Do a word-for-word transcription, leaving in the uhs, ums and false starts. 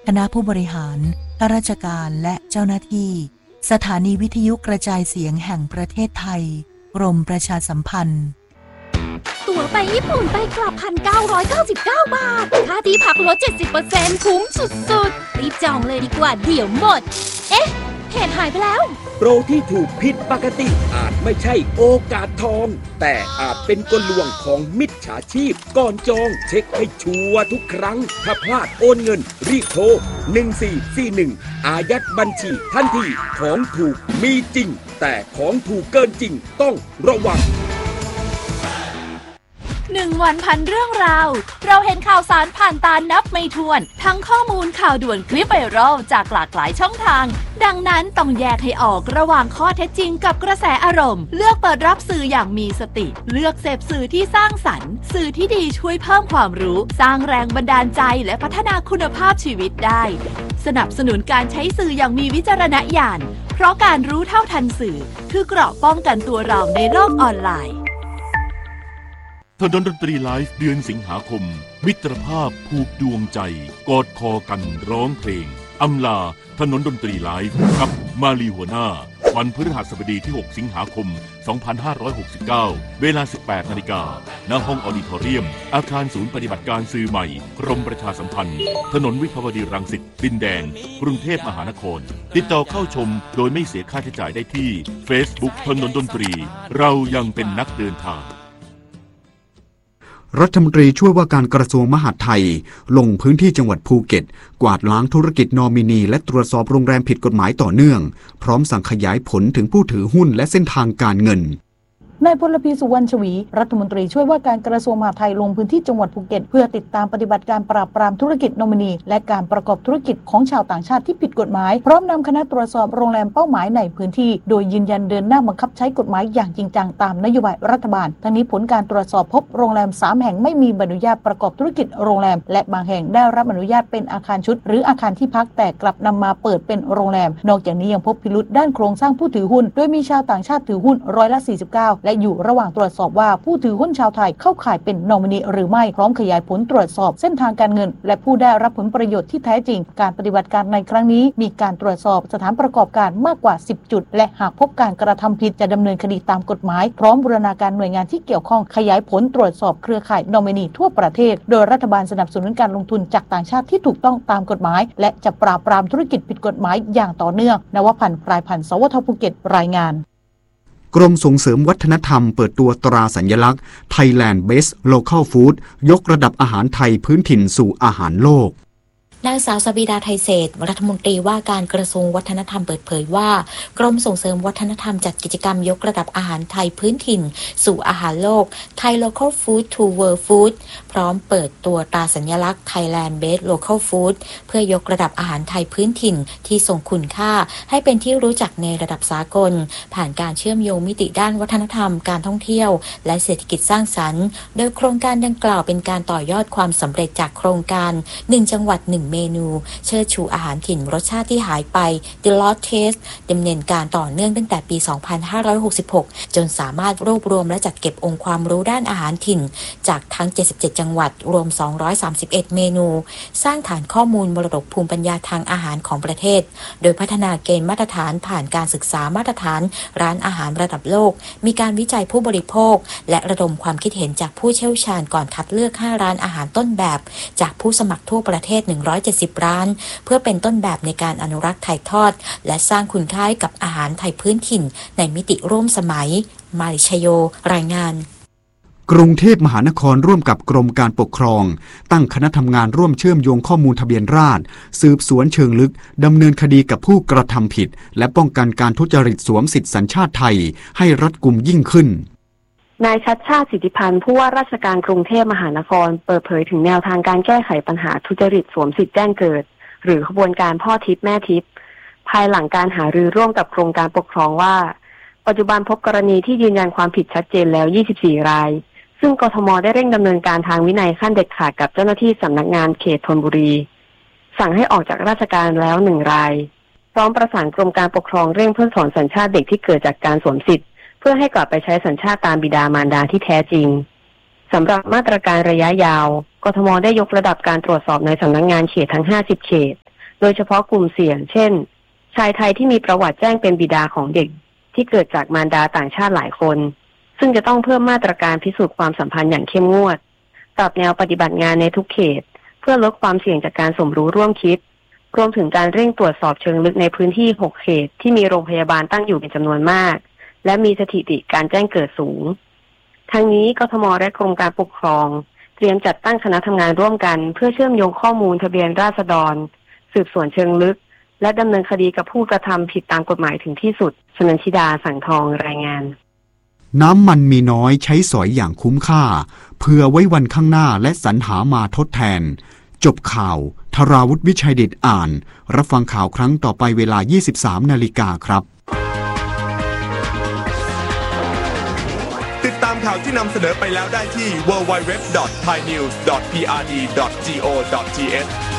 คณะผู้บริหารข้าราชการและเจ้าหน้าที่สถานีวิทยุกระจายเสียงแห่งประเทศไทยกรมประชาสัมพันธ์ตั๋วไปญี่ปุ่นไปกลับ หนึ่งพันเก้าร้อยเก้าสิบเก้า บาทค่าที่พักลด เจ็ดสิบเปอร์เซ็นต์ คุ้มสุดๆรีบจองเลยดีกว่าเดี๋ยวหมดเอ๊ะเพจหายไปแล้วโปรที่ถูกผิดปกติอาจไม่ใช่โอกาสทองแต่อาจเป็นกลลวงของมิจฉาชีพก่อนจองเช็คให้ชัวร์ทุกครั้งถ้าพลาดโอนเงินรีบโทรหนึ่งสี่สี่หนึ่งอายัดบัญชีทันทีของถูกมีจริงแต่ของถูกเกินจริงต้องระวังหนึ่งวันพันเรื่องราวเราเห็นข่าวสารผ่านตานับไม่ถ้วนทั้งข้อมูลข่าวด่วนคลิปไวรัลจากหลากหลายช่องทางดังนั้นต้องแยกให้ออกระหว่างข้อเท็จจริงกับกระแสอารมณ์เลือกเปิดรับสื่ออย่างมีสติเลือกเสพสื่อที่สร้างสรรค์สื่อที่ดีช่วยเพิ่มความรู้สร้างแรงบันดาลใจและพัฒนาคุณภาพชีวิตได้สนับสนุนการใช้สื่ออย่างมีวิจารณญาณเพราะการรู้เท่าทันสื่อคือเกราะป้องกันตัวเราในโลกออนไลน์ถนนดนตรีไลฟ์เดือนสิงหาคมมิตรภาพผูกดวงใจกอดคอกันร้องเพลงอำลาถนนดนตรีไลฟ์กับมาลีหัวหน้าวันพฤหัสบดีที่หกสิงหาคมสองพันห้าร้อยหกสิบเก้าเวลา สิบแปดนาฬิกา ณ ห้องออดิทอเรียมอาคารศูนย์ปฏิบัติการสื่อใหม่กรมประชาสัมพันธ์ถนนวิภาวดีรังสิตดินแดงกรุงเทพมหานครติดต่อเข้าชมโดยไม่เสียค่าใช้จ่ายได้ที่ Facebook ถนนดนตรีเรายังเป็นนักเดินทางรัฐมนตรีช่วยว่าการกระทรวงมหาดไทยลงพื้นที่จังหวัดภูเก็ตกวาดล้างธุรกิจนอมินีและตรวจสอบโรงแรมผิดกฎหมายต่อเนื่องพร้อมสั่งขยายผลถึงผู้ถือหุ้นและเส้นทางการเงินนายพลพีสุวรรณชวีรัฐมนตรีช่วยว่าการกระทรวงมหาดไทยลงพื้นที่จังหวัดภูเก็ตเพื่อติดตามปฏิบัติการปราบปรามธุรกิจนอมินีและการประกอบธุรกิจของชาวต่างชาติที่ผิดกฎหมายพร้อมนำคณะตรวจสอบโรงแรมเป้าหมายในพื้นที่โดยยืนยันเดินหน้าบังคับใช้กฎหมายอย่างจริงจังตามนโยบายรัฐบาลทั้งนี้ผลการตรวจสอบพบโรงแรมสามแห่งไม่มีใบอนุญาตประกอบธุรกิจโรงแรมและบางแห่งได้รับอนุญาตเป็นอาคารชุดหรืออาคารที่พักแต่กลับนำมาเปิดเป็นโรงแรมนอกจากนี้ยังพบพิรุธด้านโครงสร้างผู้ถือหุ้นโดยมีชาวต่างชาติถือหุ้นร้อยละสี่สิบเก้าและอยู่ระหว่างตรวจสอบว่าผู้ถือหุ้นชาวไทยเข้าข่ายเป็นนอมินีหรือไม่พร้อมขยายผลตรวจสอบเส้นทางการเงินและผู้ได้รับผลประโยชน์ที่แท้จริงการปฏิบัติการในครั้งนี้มีการตรวจสอบสถานประกอบการมากกว่าสิบจุดและหากพบการกระทำผิดจะดำเนินคดีตามกฎหมายพร้อมบูรณาการหน่วยงานที่เกี่ยวข้องขยายผลตรวจสอบเครือข่ายนอมินีทั่วประเทศโดยรัฐบาลสนับสนุนการลงทุนจากต่างชาติที่ถูกต้องตามกฎหมายและจะปราบปรามธุรกิจผิดกฎหมายอย่างต่อเนื่องนวพันธ์ พรายพันธ์ สวทภูเก็ตรายงานกรมส่งเสริมวัฒนธรรมเปิดตัวตราสัญลักษณ์ Thailand Best Local Food ยกระดับอาหารไทยพื้นถิ่นสู่อาหารโลกนางสาวสบิดาไทยเศรษฐ์รัฐมนตรีว่าการกระทรวงวัฒนธรรมเปิดเผยว่ากรมส่งเสริมวัฒนธรรมจัดกิจกรรมยกระดับอาหารไทยพื้นถิ่นสู่อาหารโลก Thai Local Food to World Food พร้อมเปิดตัวตราสัญลักษณ์ Thailand Best Local Food เพื่อยกระดับอาหารไทยพื้นถิ่นที่ทรงคุณค่าให้เป็นที่รู้จักในระดับสากลผ่านการเชื่อมโยงมิติด้านวัฒนธรรมการท่องเที่ยวและเศรษฐกิจสร้างสรรค์โดยโครงการดังกล่าวเป็นการต่อยอดความสำเร็จจากโครงการหนึ่งจังหวัดหนึ่งเมนูเชิดชูอาหารถิ่นรสชาติที่หายไป The Lost Taste ดำเนินการต่อเนื่องตั้งแต่ปี สองพันห้าร้อยหกสิบหก จนสามารถรวบรวมและจัดเก็บองค์ความรู้ด้านอาหารถิ่นจากทั้งเจ็ดสิบเจ็ดจังหวัดรวมสองร้อยสามสิบเอ็ดเมนูสร้างฐานข้อมูลมรดกภูมิปัญญาทางอาหารของประเทศโดยพัฒนาเกณฑ์มาตรฐานผ่านการศึกษามาตรฐานร้านอาหารระดับโลกมีการวิจัยผู้บริโภคและระดมความคิดเห็นจากผู้เชี่ยวชาญก่อนคัดเลือกห้าร้านอาหารต้นแบบจากผู้สมัครทั่วประเทศหนึ่งร้อยเจ็ดสิบร้านเพื่อเป็นต้นแบบในการอนุรักษ์ถ่ายทอดและสร้างคุณค่ากับอาหารไทยพื้นถิ่นในมิติร่วมสมัยมาริชโยรายงานกรุงเทพมหานครร่วมกับกรมการปกครองตั้งคณะทำงานร่วมเชื่อมโยงข้อมูลทะเบียนราษฎรสืบสวนเชิงลึกดำเนินคดีกับผู้กระทำผิดและป้องกันการทุจริตสวมสิทธิสัญชาติไทยให้รัดกุมยิ่งขึ้นนายชัชชาติสิทธิพันธ์ผู้ว่าราชการกรุงเทพมหานครเปิดเผยถึงแนวทางการแก้ไขปัญหาทุจริตสวมสิทธิแจ้งเกิดหรือขบวนการพ่อทิพย์แม่ทิพย์ภายหลังการหารือร่วมกับกรมการปกครองว่าปัจจุบันพบกรณีที่ยืนยันความผิดชัดเจนแล้วยี่สิบสี่รายซึ่งกทมได้เร่งดำเนินการทางวินัยขั้นเด็ดขาดกับเจ้าหน้าที่สำนักงานเขตธนบุรีสั่งให้ออกจากราชการแล้วหนึ่งรายพร้อมประสานกรมการปกครองเร่งเพิกถอนสัญชาติเด็กที่เกิดจากการสวมสิทธิ์เพื่อให้กลับไปใช้สัญชาติตามบิดามารดาที่แท้จริงสำหรับมาตรการระยะยาวกทมได้ยกระดับการตรวจสอบในสำนักงานเขตทั้งห้าสิบเขตโดยเฉพาะกลุ่มเสี่ยงเช่นชายไทยที่มีประวัติแจ้งเป็นบิดาของเด็กที่เกิดจากมารดาต่างชาติหลายคนซึ่งจะต้องเพิ่มมาตรการพิสูจน์ความสัมพันธ์อย่างเข้มงวดปรับแนวปฏิบัติงานในทุกเขตเพื่อลดความเสี่ยงจากการสมรู้ร่วมคิดรวมถึงการเร่งตรวจสอบเชิงลึกในพื้นที่หกเขตที่มีโรงพยาบาลตั้งอยู่เป็นจำนวนมากและมีสถิติการแจ้งเกิดสูงทั้งนี้กทมและกรมการปกครองเตรียมจัดตั้งคณะทำงานร่วมกันเพื่อเชื่อมโยงข้อมูลทะเบียนราษฎรสืบสวนเชิงลึกและดำเนินคดีกับผู้กระทำผิดตามกฎหมายถึงที่สุดชนันชิดาสังทองรายงานน้ำมันมีน้อยใช้สอยอย่างคุ้มค่าเพื่อไว้วันข้างหน้าและสรรหามาทดแทนจบข่าวธราวุฒิวิชัยเดชอ่านรับฟังข่าวครั้งต่อไปเวลา ยี่สิบสามนาฬิกาครับติดตามข่าวที่นำเสนอไปแล้วได้ที่ ดับเบิลยู ดับเบิลยู ดับเบิลยู ดอท ไทยนิวส์ ดอท พี อาร์ ดี ดอท จี โอ ดอท ที เอช